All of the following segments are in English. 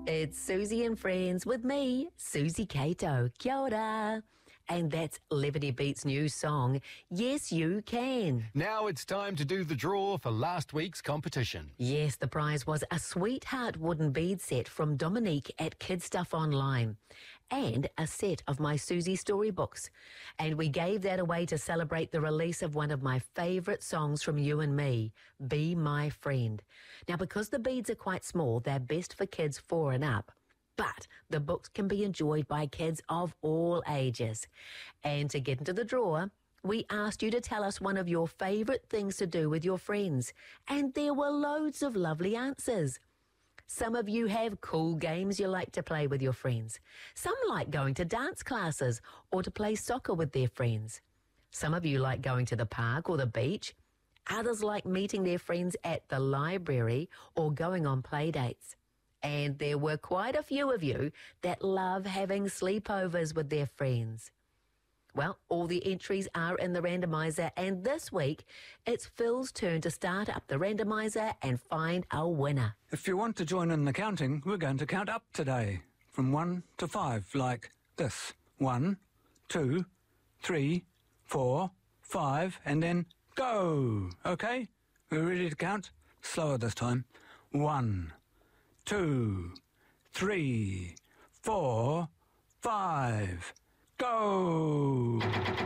It's Susie and Friends with me, Susie Cato. Kia ora. And that's Levity Beat's new song, Yes You Can. Now it's time to do the draw for last week's competition. Yes, the prize was a sweetheart wooden bead set from Dominique at Kid Stuff Online and a set of my Susie storybooks. And we gave that away to celebrate the release of one of my favourite songs from you and me, Be My Friend. Now, because the beads are quite small, they're best for kids 4 and up. But the books can be enjoyed by kids of all ages. And to get into the draw, we asked you to tell us one of your favourite things to do with your friends. And there were loads of lovely answers. Some of you have cool games you like to play with your friends. Some like going to dance classes or to play soccer with their friends. Some of you like going to the park or the beach. Others like meeting their friends at the library or going on play dates. And there were quite a few of you that love having sleepovers with their friends. Well, all the entries are in the randomizer, and this week it's Phil's turn to start up the randomizer and find a winner. If you want to join in the counting, we're going to count up today from 1 to 5, like this. 1, 2, 3, 4, 5, and then go. Okay? We're ready to count? Slower this time. 1, 2, 3, 4, 5, go!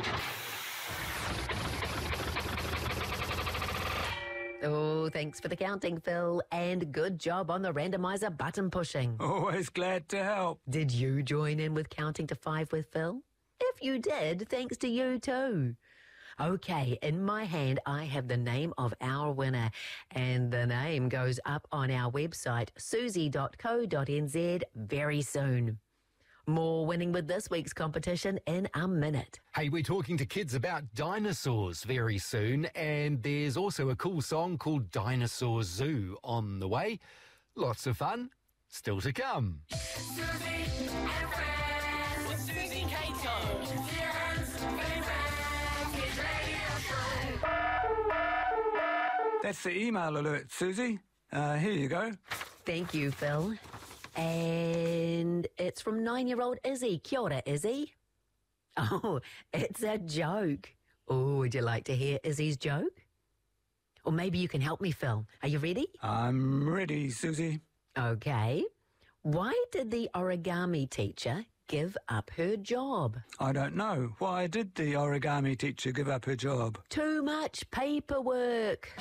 Oh, thanks for the counting, Phil, and good job on the randomizer button pushing. Always glad to help. Did you join in with counting to 5 with Phil? If you did, thanks to you too. Okay, in my hand, I have the name of our winner, and the name goes up on our website, susie.co.nz, very soon. More winning with this week's competition in a minute. Hey, we're talking to kids about dinosaurs very soon, and there's also a cool song called Dinosaur Zoo on the way. Lots of fun, still to come. Susie and Friends with Susie Cato. That's the email alert, Susie. Here you go. Thank you, Phil. And it's from 9-year-old Izzy. Kia ora, Izzy. Oh, it's a joke. Oh, would you like to hear Izzy's joke? Or maybe you can help me, Phil. Are you ready? I'm ready, Susie. Okay. Why did the origami teacher give up her job? I don't know. Why did the origami teacher give up her job? Too much paperwork.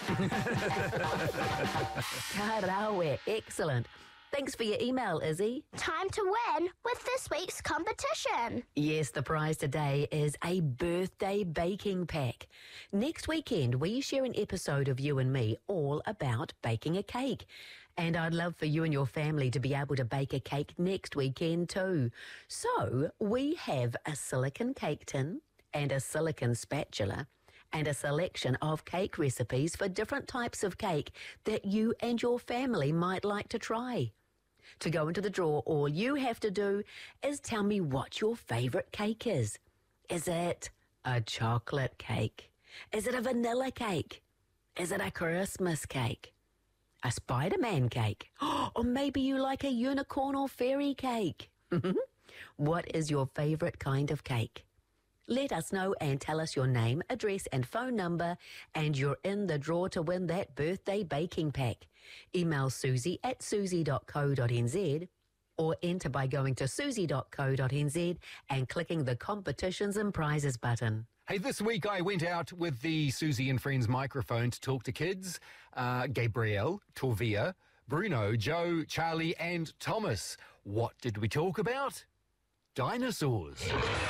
Karawe. Excellent. Thanks for your email, Izzy. Time to win with this week's competition. Yes, the prize today is a birthday baking pack. Next weekend, we share an episode of You and Me all about baking a cake. And I'd love for you and your family to be able to bake a cake next weekend too. So we have a silicone cake tin and a silicone spatula and a selection of cake recipes for different types of cake that you and your family might like to try. To go into the draw, all you have to do is tell me what your favourite cake is. Is it a chocolate cake? Is it a vanilla cake? Is it a Christmas cake? A Spider-Man cake? Or maybe you like a unicorn or fairy cake? What is your favourite kind of cake? Let us know and tell us your name, address and phone number, and you're in the draw to win that birthday baking pack. Email susie@susie.co.nz or enter by going to susie.co.nz and clicking the competitions and prizes button. Hey, this week I went out with the Susie and Friends microphone to talk to kids. Gabrielle, Torvia, Bruno, Joe, Charlie and Thomas. What did we talk about? Dinosaurs.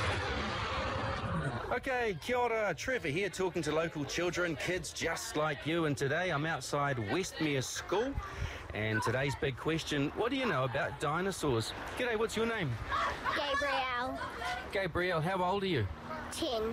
Okay, kia ora, Trevor here talking to local children, kids just like you, and today I'm outside Westmere School, and today's big question, what do you know about dinosaurs? G'day, what's your name? Gabrielle, Gabrielle, how old are you? 10.